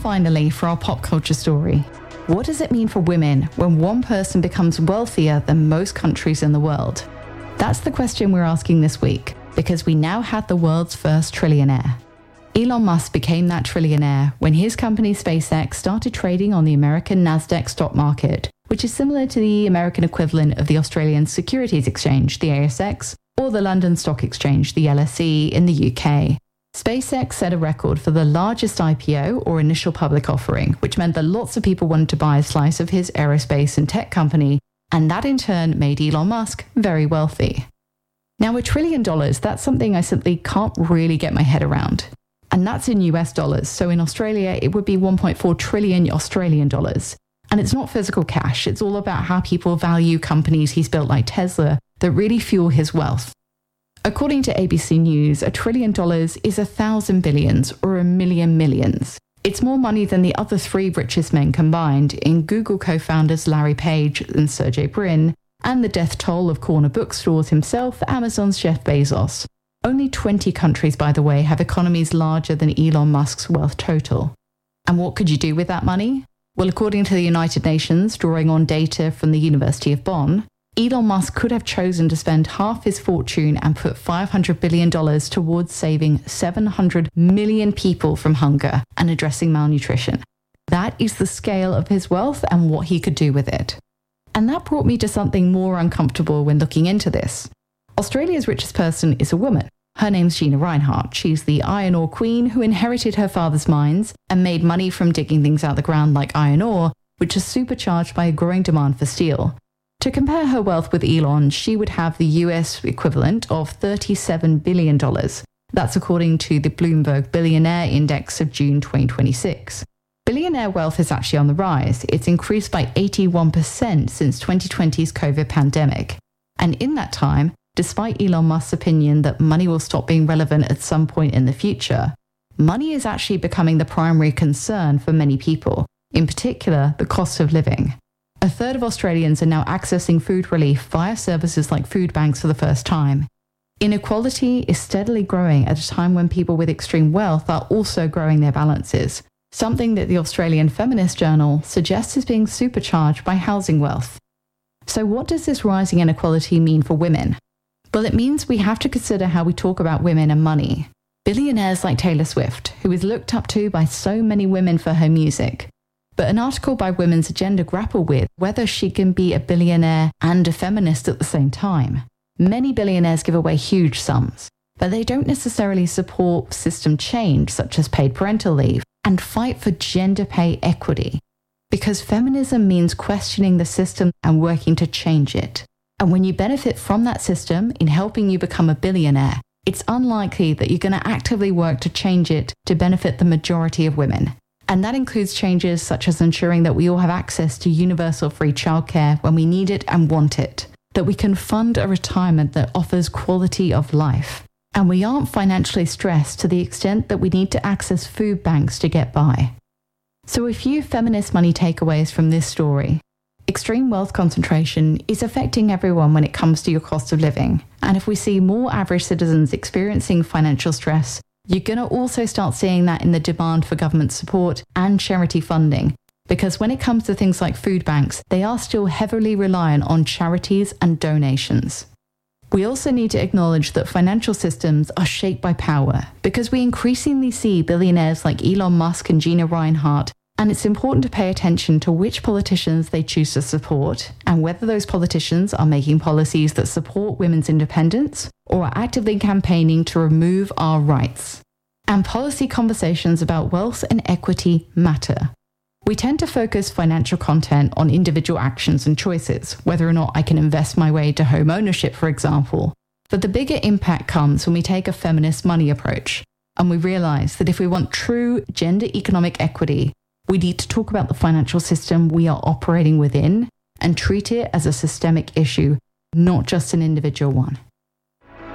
finally, for our pop culture story. What does it mean for women when one person becomes wealthier than most countries in the world? That's the question we're asking this week, because we now have the world's first trillionaire. Elon Musk became that trillionaire when his company SpaceX started trading on the American Nasdaq stock market, which is similar to the American equivalent of the Australian Securities Exchange, the ASX, or the London Stock Exchange, the LSE, in the UK. SpaceX set a record for the largest IPO, or initial public offering, which meant that lots of people wanted to buy a slice of his aerospace and tech company, and that in turn made Elon Musk very wealthy. Now, $1 trillion, that's something I simply can't really get my head around. And that's in US dollars, so in Australia it would be 1.4 trillion Australian dollars. And it's not physical cash, it's all about how people value companies he's built like Tesla that really fuel his wealth. According to ABC News, $1 trillion is 1,000 billions or 1,000,000 millions. It's more money than the other three richest men combined in Google co-founders Larry Page and Sergey Brin, and the death toll of corner bookstores himself, Amazon's Jeff Bezos. Only 20 countries, by the way, have economies larger than Elon Musk's wealth total. And what could you do with that money? Well, according to the United Nations, drawing on data from the University of Bonn, Elon Musk could have chosen to spend half his fortune and put $500 billion towards saving 700 million people from hunger and addressing malnutrition. That is the scale of his wealth and what he could do with it. And that brought me to something more uncomfortable when looking into this. Australia's richest person is a woman. Her name's Gina Rinehart. She's the iron ore queen who inherited her father's mines and made money from digging things out of the ground like iron ore, which is supercharged by a growing demand for steel. To compare her wealth with Elon, she would have the US equivalent of $37 billion. That's according to the Bloomberg Billionaire Index of June 2026. Billionaire wealth is actually on the rise. It's increased by 81% since 2020's COVID pandemic. And in that time, despite Elon Musk's opinion that money will stop being relevant at some point in the future, money is actually becoming the primary concern for many people, in particular the cost of living. A third of Australians are now accessing food relief via services like food banks for the first time. Inequality is steadily growing at a time when people with extreme wealth are also growing their balances, something that the Australian Feminist Journal suggests is being supercharged by housing wealth. So what does this rising inequality mean for women? Well, it means we have to consider how we talk about women and money. Billionaires like Taylor Swift, who is looked up to by so many women for her music. But an article by Women's Agenda grappled with whether she can be a billionaire and a feminist at the same time. Many billionaires give away huge sums, but they don't necessarily support system change such as paid parental leave and fight for gender pay equity. Because feminism means questioning the system and working to change it. And when you benefit from that system in helping you become a billionaire, it's unlikely that you're going to actively work to change it to benefit the majority of women. And that includes changes such as ensuring that we all have access to universal free childcare when we need it and want it, that we can fund a retirement that offers quality of life, and we aren't financially stressed to the extent that we need to access food banks to get by. So a few feminist money takeaways from this story. Extreme wealth concentration is affecting everyone when it comes to your cost of living. And if we see more average citizens experiencing financial stress, you're going to also start seeing that in the demand for government support and charity funding. Because when it comes to things like food banks, they are still heavily reliant on charities and donations. We also need to acknowledge that financial systems are shaped by power, because we increasingly see billionaires like Elon Musk and Gina Rinehart, and it's important to pay attention to which politicians they choose to support and whether those politicians are making policies that support women's independence or are actively campaigning to remove our rights. And policy conversations about wealth and equity matter. We tend to focus financial content on individual actions and choices, whether or not I can invest my way to home ownership, for example. But the bigger impact comes when we take a feminist money approach, and we realize that if we want true gender economic equity, we need to talk about the financial system we are operating within and treat it as a systemic issue, not just an individual one.